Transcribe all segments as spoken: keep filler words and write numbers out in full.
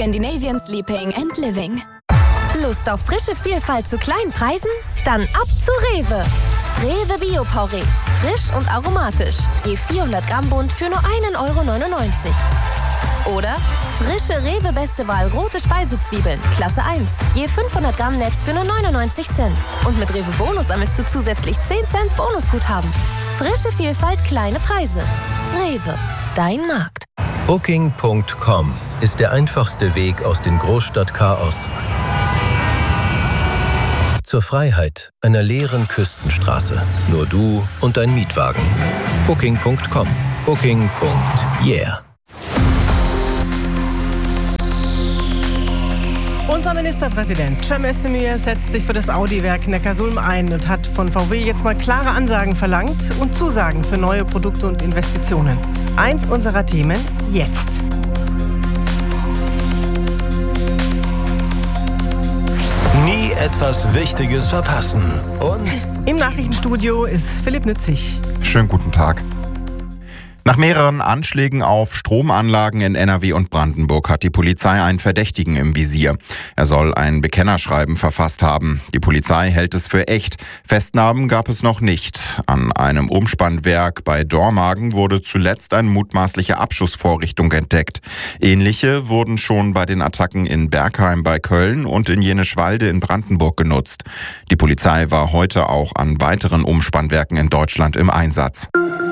Scandinavian Sleeping and Living. Lust auf frische Vielfalt zu kleinen Preisen? Dann ab zu Rewe. Rewe Bio-Porree. Frisch und aromatisch. Je vierhundert Gramm Bund für nur ein Euro neunundneunzig. Oder frische Rewe Beste Wahl rote Speisezwiebeln. Klasse eins. Je fünfhundert Gramm Netz für nur neunundneunzig Cent. Und mit Rewe Bonus sammelst du zusätzlich zehn Cent Bonusguthaben. Frische Vielfalt, kleine Preise. Rewe. Dein Markt. Booking Punkt com ist der einfachste Weg aus dem Großstadtchaos zur Freiheit einer leeren Küstenstraße. Nur du und dein Mietwagen. Booking Punkt com. Booking. Yeah. Unser Ministerpräsident Cem Özdemir setzt sich für das Audi-Werk Neckarsulm ein und hat von V W jetzt mal klare Ansagen verlangt und Zusagen für neue Produkte und Investitionen. Eins unserer Themen jetzt. Nie etwas Wichtiges verpassen. Und im Nachrichtenstudio ist Philipp Nützig. Schönen guten Tag. Nach mehreren Anschlägen auf Stromanlagen in N R W und Brandenburg hat die Polizei einen Verdächtigen im Visier. Er soll ein Bekennerschreiben verfasst haben. Die Polizei hält es für echt. Festnahmen gab es noch nicht. An einem Umspannwerk bei Dormagen wurde zuletzt eine mutmaßliche Abschussvorrichtung entdeckt. Ähnliche wurden schon bei den Attacken in Bergheim bei Köln und in Jenischwalde in Brandenburg genutzt. Die Polizei war heute auch an weiteren Umspannwerken in Deutschland im Einsatz.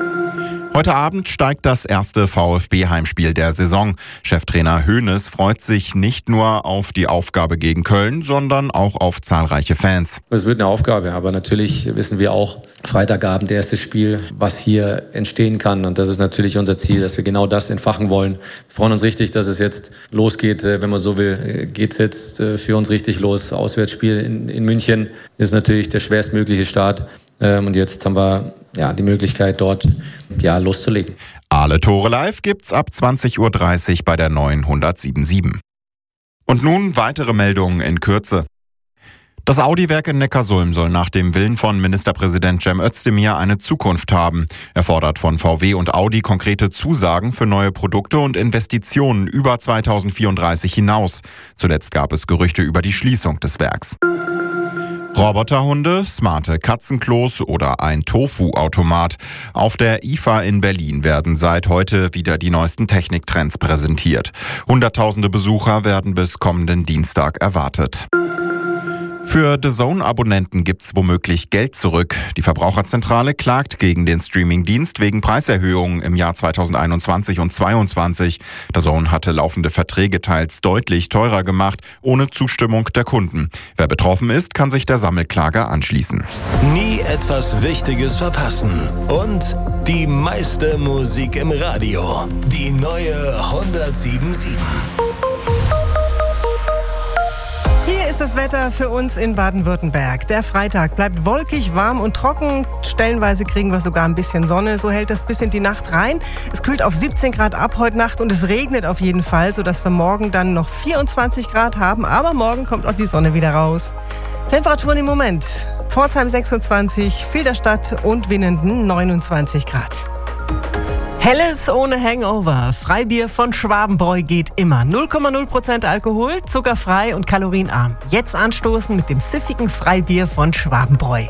Heute Abend steigt das erste VfB-Heimspiel der Saison. Cheftrainer Hoeneß freut sich nicht nur auf die Aufgabe gegen Köln, sondern auch auf zahlreiche Fans. Es wird eine Aufgabe, aber natürlich wissen wir auch, Freitagabend, das erste Spiel, was hier entstehen kann. Und das ist natürlich unser Ziel, dass wir genau das entfachen wollen. Wir freuen uns richtig, dass es jetzt losgeht. Wenn man so will, geht es jetzt für uns richtig los. Auswärtsspiel in, in München ist natürlich der schwerstmögliche Start. Und jetzt haben wir ja die Möglichkeit, dort ja, loszulegen. Alle Tore live gibt's ab zwanzig Uhr dreißig bei der neuen hundertsieben Komma sieben. Und nun weitere Meldungen in Kürze. Das Audi-Werk in Neckarsulm soll nach dem Willen von Ministerpräsident Cem Özdemir eine Zukunft haben. Er fordert von V W und Audi konkrete Zusagen für neue Produkte und Investitionen über zweitausendvierunddreißig hinaus. Zuletzt gab es Gerüchte über die Schließung des Werks. Roboterhunde, smarte Katzenklos oder ein Tofu-Automat. Auf der I F A in Berlin werden seit heute wieder die neuesten Techniktrends präsentiert. Hunderttausende Besucher werden bis kommenden Dienstag erwartet. Für D A Z N-Abonnenten gibt's womöglich Geld zurück. Die Verbraucherzentrale klagt gegen den Streamingdienst wegen Preiserhöhungen im Jahr zweitausendeinundzwanzig und zweitausendzweiundzwanzig. D A Z N hatte laufende Verträge teils deutlich teurer gemacht, ohne Zustimmung der Kunden. Wer betroffen ist, kann sich der Sammelklage anschließen. Nie etwas Wichtiges verpassen. Und die meiste Musik im Radio. Die neue hundertsieben Komma sieben. Hier ist das Wetter für uns in Baden-Württemberg. Der Freitag bleibt wolkig, warm und trocken. Stellenweise kriegen wir sogar ein bisschen Sonne. So hält das bis in die Nacht rein. Es kühlt auf siebzehn Grad ab heute Nacht und es regnet auf jeden Fall, sodass wir morgen dann noch vierundzwanzig Grad haben. Aber morgen kommt auch die Sonne wieder raus. Temperaturen im Moment. Pforzheim sechsundzwanzig, Filderstadt und Winnenden neunundzwanzig Grad. Helles ohne Hangover. Freibier von Schwabenbräu geht immer. null Komma null Prozent Alkohol, zuckerfrei und kalorienarm. Jetzt anstoßen mit dem süffigen Freibier von Schwabenbräu.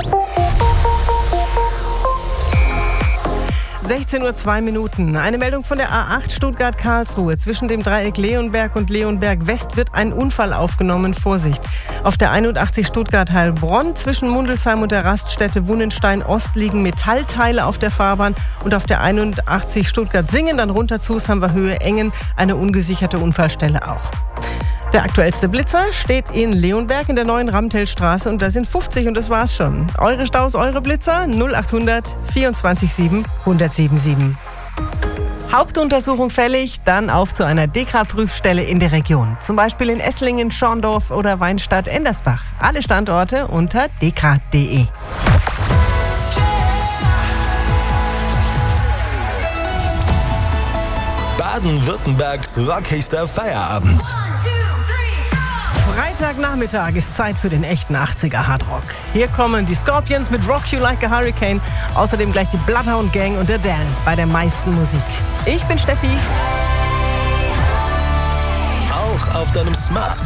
sechzehn Uhr zwei Minuten. Eine Meldung von der A acht Stuttgart-Karlsruhe. Zwischen dem Dreieck Leonberg und Leonberg West wird ein Unfall aufgenommen. Vorsicht. Auf der einundachtzig Stuttgart-Heilbronn zwischen Mundelsheim und der Raststätte Wunnenstein Ost liegen Metallteile auf der Fahrbahn. Und auf der einundachtzig Stuttgart-Singen, dann runter zu Höhe Engen, eine ungesicherte Unfallstelle auch. Der aktuellste Blitzer steht in Leonberg in der neuen Ramtelstraße und da sind fünfzig und das war's schon. Eure Staus, eure Blitzer null achthundert vierundzwanzig sieben hundertsieben sieben. Hauptuntersuchung fällig, dann auf zu einer D K Prüfstelle in der Region. Zum Beispiel in Esslingen, Schorndorf oder Weinstadt-Endersbach. Alle Standorte unter d k punkt d e. Baden-Württembergs rockigster Feierabend. Freitagnachmittag ist Zeit für den echten achtziger Hardrock. Hier kommen die Scorpions mit Rock You Like a Hurricane, außerdem gleich die Bloodhound Gang und der Dan bei der meisten Musik. Ich bin Steffi. auch auf deinem Smart